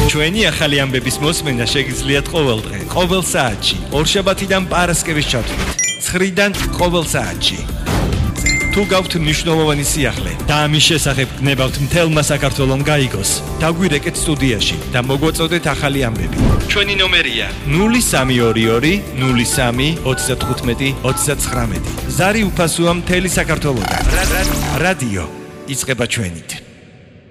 ჩვენი ახალი ამბების მოსმენა შეგიძლიათ ყოველ დღე, ყოველ საათში, ორშაბათიდან პარასკევის ჩათვლით, 9-დან ყოველ საათში. თუ გაქვთ მნიშვნელოვანი სიახლე და ამის შესახებ გნებავთ მთელმა საქართველომ გაიგოს, დაგვირეკეთ სტუდიაში და მოგვაწოდეთ ახალი ამბები. ჩვენი ნომერია 0322 03 35 39. ზარი უფასოა მთელი საქართველოდან. რადიო იწყება ჩვენით.